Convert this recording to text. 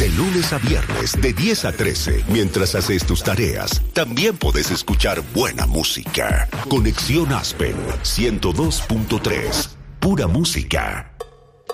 De lunes a viernes, de 10 a 13, mientras haces tus tareas, también podés escuchar buena música. Conexión Aspen 102.3. Pura música.